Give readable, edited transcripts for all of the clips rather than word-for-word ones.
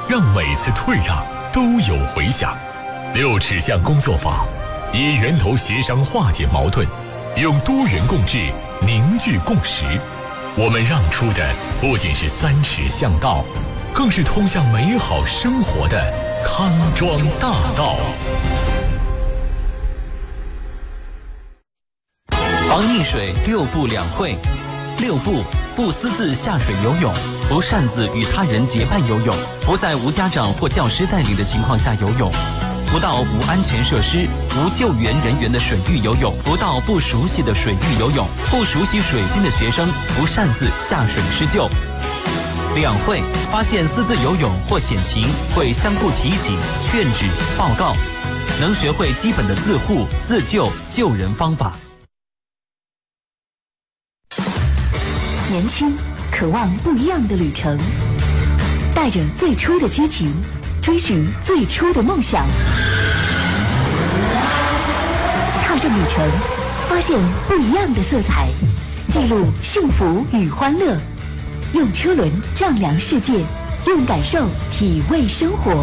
让每次退让都有回响。6尺巷工作坊以源头协商化解矛盾，用多元共治凝聚共识。我们让出的不仅是3尺巷道，更是通向美好生活的康庄大道。 防溺水6不2会。6不：不私自下水游泳，不擅自与他人结伴游泳，不在无家长或教师带领的情况下游泳，不到无安全设施、无救援人员的水域游泳，不到不熟悉的水域游泳，不熟悉水性的学生不擅自下水施救。2会：发现私自游泳或险情，会相互提醒、劝止、报告，能学会基本的自护、自救、救人方法。 年轻，渴望不一样的旅程，带着最初的激情，追寻最初的梦想，踏上旅程，发现不一样的色彩，记录幸福与欢乐，用车轮丈量世界，用感受体味生活。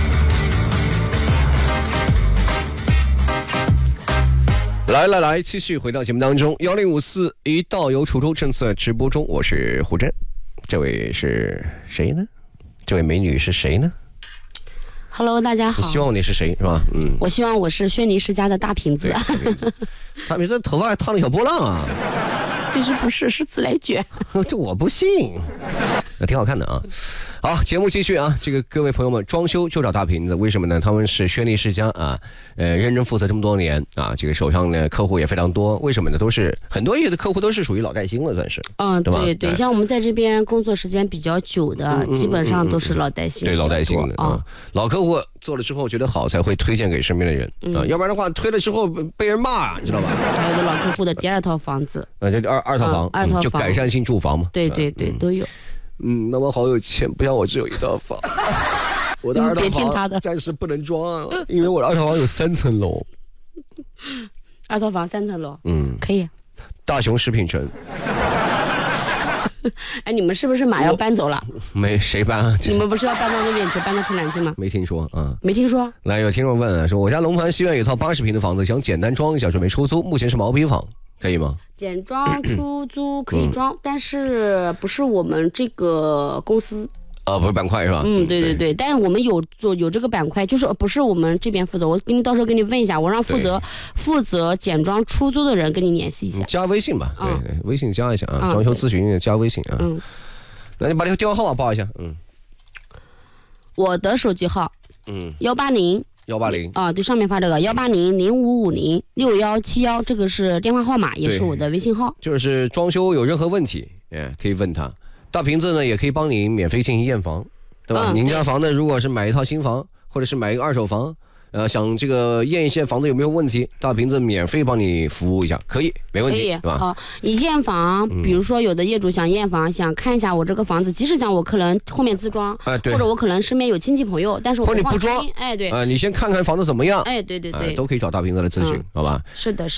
来，继续回到节目当中。1054一道游滁州正在直播中，我是胡真。这位是谁呢？这位美女是谁呢 ？Hello， 大家好。 你希望你是谁是吧？ 我希望我是轩尼诗家的大瓶子。 大瓶子头发还烫了小波浪啊。 其实不是，是自来卷。 这我不信，挺好看的啊。好，节目继续啊！这个各位朋友们，装修就找大瓶子，为什么呢？他们是轩尼诗家啊，认真负责这么多年啊，这个手上呢客户也非常多。为什么呢？都是很多业的客户都是属于老带新了，算是。对吧？ 对，像我们在这边工作时间比较久的，基本上都是老带新。 对，老带新的啊，老客户做了之后觉得好，才会推荐给身边的人啊，要不然的话推了之后被人骂，你知道吧？ 还有个老客户的第2套房子， 这二套房，就改善性住房嘛。 对，都有。 那么好有钱，不像我只有1套房。我的2套房暂时不能装啊，因为我的2套房有3层楼。 2套房3层楼，可以。 大熊食品城。 哎，你们是不是马要搬走了？ 没，谁搬啊？ 你们不是要搬到那边去，搬到城南去吗？ 没听说啊， 没听说。 来，有听众问啊，说我家龙盘西苑有套80平的房子，想简单装一下，准备出租，目前是毛坯房。可以吗？简装出租可以装，但是不是我们这个公司。 不是板块是吧？ 对，但是我们有这个板块，就是不是我们这边负责。我给你到时候给你问一下，我让负责简装出租的人跟你联系一下。 加微信吧，对，微信加一下啊，装修咨询加微信啊。那你把这个电话号码报一下。 我的手机号180啊，对，上面发这个180-0550-6171，这个是电话号码，也是我的微信号。 就是装修有任何问题，可以问他。大瓶子呢也可以帮你免费进行验房，对吧？您家房子如果是买一套新房，或者是买一个2手房，想这个验一下房子有没有问题，大瓶子免费帮你服务一下，可以，没问题，对吧？ 好，你验房，比如说有的业主想验房，想看一下我这个房子，即使讲我可能后面自装， 对， 或者我可能身边有亲戚朋友，但是我或者你不装， 对， 你先看看房子怎么样， 对， 都可以找大瓶子来咨询，好吧？ 是的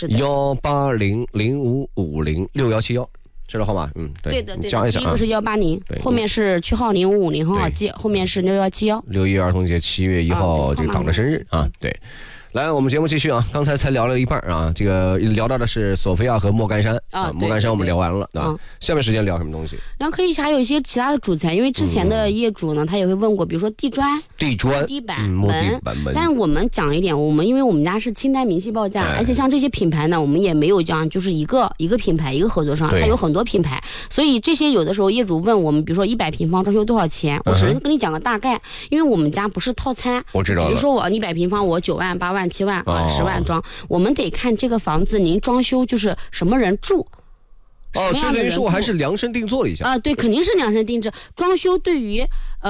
180-0550-6171。这个号码， 对的， 加一下啊。 第一个是180，后面是区号0550，很好记，后面是6171。 6·1儿童节7月1号这个党的生日啊，对。来，我们节目继续啊！刚才才聊了一半啊，这个聊到的是索菲亚和莫干山啊，莫干山我们聊完了啊，下面时间聊什么东西？ 然后可以还有一些其他的主材，因为之前的业主呢，他也会问过，比如说地砖、地板、门，但是我们讲一点，因为我们家是清单明细报价，而且像这些品牌呢，我们也没有讲就是一个品牌一个合作商，它有很多品牌，所以这些有的时候业主问我们，比如说100平方装修多少钱，我只能跟你讲个大概，因为我们家不是套餐， 我知道了。 比如说我100平方，我9万、8万、7万啊10万装，我们得看这个房子您装修就是什么人住。 这等于说我还是量身定做了一下对，肯定是量身定制。装修对于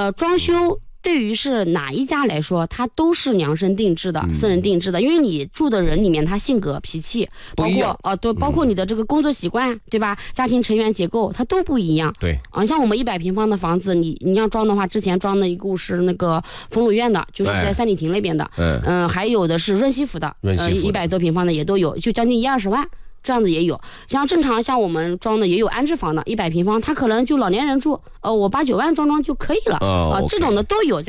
是哪一家来说，它都是量身定制的，私人定制的，因为你住的人里面他性格脾气包括包括你的这个工作习惯，对吧？家庭成员结构它都不一样。 对像我们100平方的房子，你要装的话，之前装的一个是那个丰鲁苑的，就是在三里亭那边的，还有的是润西府的，100多平方的也都有，就将近10-20万。这样子也有，像正常像我们装的也有安置房的，100平方，他可能就老年人住，我8-9万装就可以了，这种的都有。